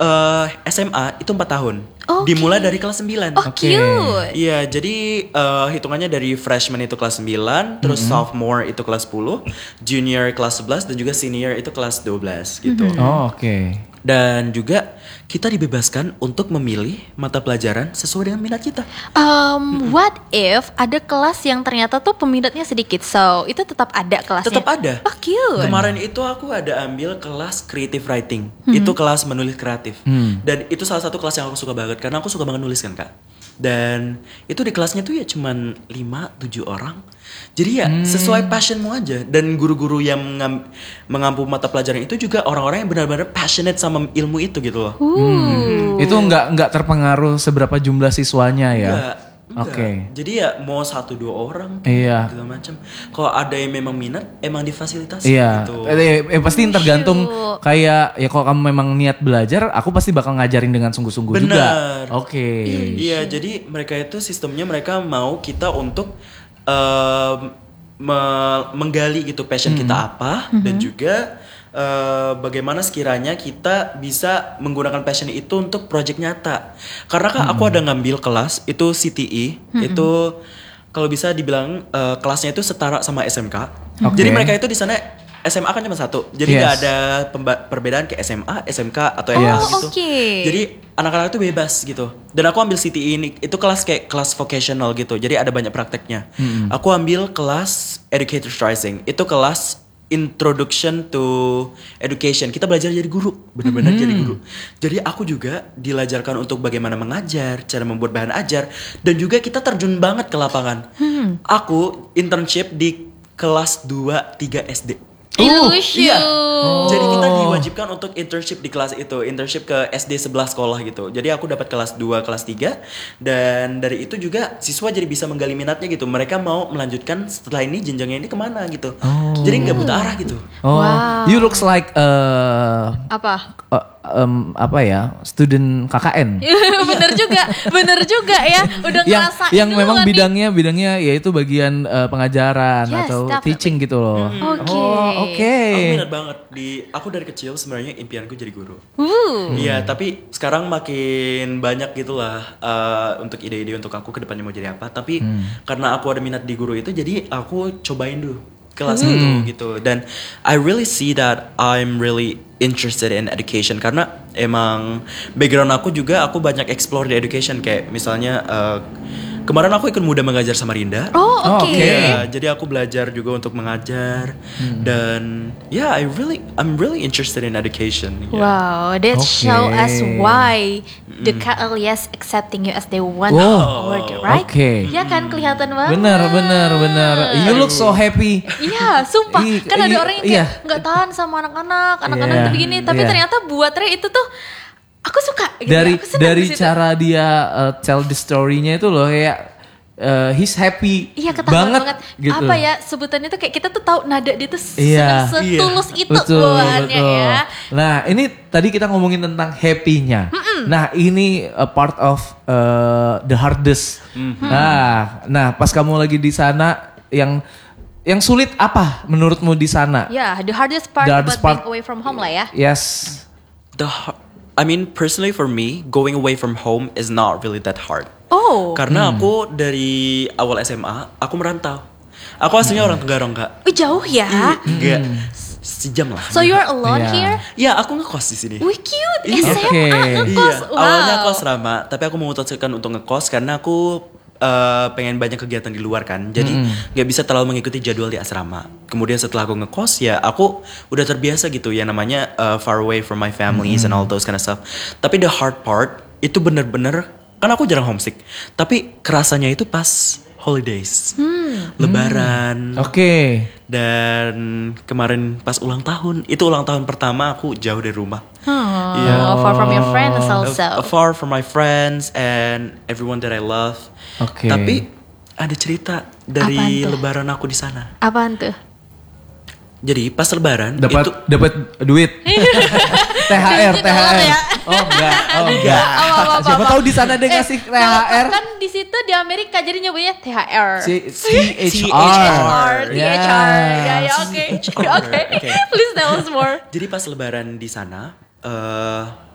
SMA itu 4 tahun. Okay. Dimulai dari kelas 9. Oh, cute. Iya, jadi hitungannya dari freshman itu kelas 9, terus sophomore itu kelas 10, junior kelas 11, dan juga senior itu kelas 12 gitu. Oh, oke. Dan juga kita dibebaskan untuk memilih mata pelajaran sesuai dengan minat kita. What if ada kelas yang ternyata tuh peminatnya sedikit, so itu tetap ada kelasnya? Tetap ada. Oh, cute. Kemarin itu aku ada ambil kelas creative writing. Itu kelas menulis kreatif. Dan itu salah satu kelas yang aku suka banget karena aku suka banget nulis kan, Kak. Dan itu di kelasnya tuh ya cuman 5-7 orang. Jadi ya sesuai passionmu aja. Dan guru-guru yang mengampu mata pelajaran itu juga orang-orang yang benar-benar passionate sama ilmu itu gitu loh. Itu nggak terpengaruh seberapa jumlah siswanya ya? Enggak. Oke. Jadi ya mau 1-2 orang Iya. segala macam. Kalau ada yang memang minat, emang difasilitasi Iya. gitu. Pasti tergantung kayak ya kalau kamu memang niat belajar, aku pasti bakal ngajarin dengan sungguh-sungguh juga. Benar. Oke. Iya, jadi mereka itu sistemnya mereka mau kita untuk menggali gitu passion kita apa dan juga bagaimana sekiranya kita bisa menggunakan passion itu untuk project nyata. Karena kan aku ada ngambil kelas itu CTE, itu kalau bisa dibilang kelasnya itu setara sama SMK. Jadi mereka itu di sana SMA kan cuma satu, jadi nggak ada perbedaan kayak SMA, SMK atau MA gitu. Jadi anak-anak itu bebas gitu. Dan aku ambil CTE ini, itu kelas kayak kelas vocational gitu. Jadi ada banyak prakteknya. Aku ambil kelas educator rising, itu kelas introduction to education. Kita belajar jadi guru, benar-benar jadi guru. Jadi aku juga diajarkan untuk bagaimana mengajar, cara membuat bahan ajar, dan juga kita terjun banget ke lapangan. Aku internship di kelas 2-3 SD. Iya. Jadi kita diwajibkan untuk internship di kelas itu, internship ke SD sebelah sekolah gitu. Jadi aku dapat kelas 2, kelas 3 dan dari itu juga siswa jadi bisa menggali minatnya gitu. Mereka mau melanjutkan setelah ini jenjangnya ini kemana gitu. Jadi nggak buta arah gitu. You looks like apa ya, student KKN. bener juga ya. Udah ngerasain yang memang nih. bidangnya yaitu bagian pengajaran atau definitely. teaching gitu loh. Oke. Aku minat banget aku dari kecil sebenarnya impianku jadi guru. Iya, tapi sekarang makin banyak gitulah untuk ide-ide untuk aku ke depannya mau jadi apa. Tapi karena aku ada minat di guru itu, jadi aku cobain dulu kelas itu gitu. Dan I really see that I'm really interested in education karena emang background aku juga aku banyak explore di education, kayak misalnya kemarin aku ikut Muda Mengajar Samarinda. Ya, jadi aku belajar juga untuk mengajar dan I'm really interested in education. Wow, that show us why the KLIS accepting you as they want award, right? Ya kan, kelihatan banget. Bener. You look so happy. Iya, sumpah. Kan ada orang yang kayak nggak tahan sama anak-anak tuh begini, tapi ternyata buat Ray itu tuh aku suka. Gitu. Dari cara dia tell the story-nya itu loh kayak he's happy banget gitu. Apa ya sebutannya tuh kayak kita tuh tahu nada dia tuh setulus itu bawaannya ya. Nah ini tadi kita ngomongin tentang happy-nya. Nah ini a part of the hardest. Nah pas kamu lagi di sana yang sulit apa menurutmu di sana? Ya, the hardest part about being away from home lah ya. Yes. Personally for me, going away from home is not really that hard. Karena aku dari awal SMA, aku merantau. Aku aslinya orang Tenggarong, Kak. Jauh ya? Enggak, sejam lah. So you're alone here? Ya, aku ngekos di sini. Wih, cute. SMA ngekos. Awalnya aku asrama, tapi aku memutuskan untuk ngekos karena aku pengen banyak kegiatan di luar kan. Jadi gak bisa terlalu mengikuti jadwal di asrama. Kemudian setelah aku ngekos ya aku udah terbiasa gitu ya namanya far away from my families and all those kind of stuff. Tapi the hard part itu bener-bener, kan aku jarang homesick. Tapi kerasanya itu pas holidays, Lebaran. Dan kemarin pas ulang tahun, itu ulang tahun pertama aku jauh dari rumah. Far from your friends also. Far from my friends and everyone that I love. Tapi ada cerita dari Lebaran aku di sana. Apaan tuh? Jadi pas Lebaran dapat duit. THR. Ya? Enggak. Siapa tahu di sana dia ngasih THR. Kan di situ di Amerika jadi nyebutnya THR. CHR. Ya, oke. Please tell us more. Jadi pas Lebaran di sana,